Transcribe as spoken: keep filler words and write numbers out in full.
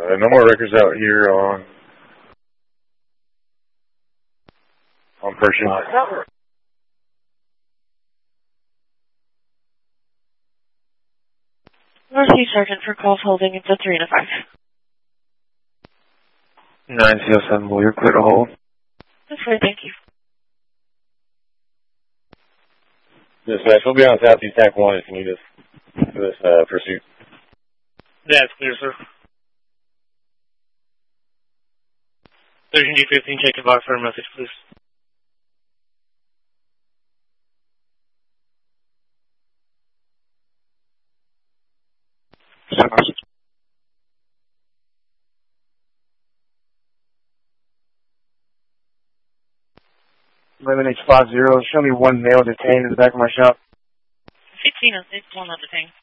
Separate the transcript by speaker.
Speaker 1: Uh, no more records out here on on Pershing.
Speaker 2: Mercy Sergeant for calls holding. It's a three and a five.
Speaker 1: nine C O seven, will you clear to hold?
Speaker 2: That's right, thank you.
Speaker 1: Dispatch, we'll be on Southeast Tac one if you need us for this uh, pursuit.
Speaker 3: Yeah, it's clear, sir. Station G fifteen, check the box for a message, please.
Speaker 1: eleven H five zero, show me one male detained in the back of my shop.
Speaker 2: sixteen oh six, one not detained.